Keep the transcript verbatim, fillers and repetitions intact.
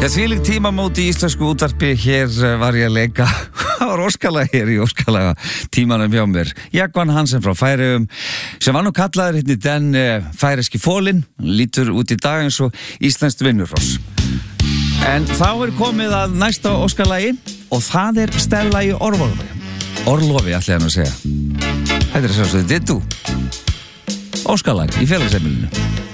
Já, þvílík tímamót í íslensku útvarpi. Hér var ég að leika á óskalag hér í óskalaga tímanum hjá mér. Jagvan Hansen frá Færeyjum sem var nú kallaður hérna den uh, færeyski fólinn, lítur út í dag eins og íslenskt vinnurross. En þá er komið að næsta óskalagi og það er Stella í Orlofi. Orlofi ætla ég hann að segja. Þetta er svo að þetta er þú. Óskalag í félagsheimilinu.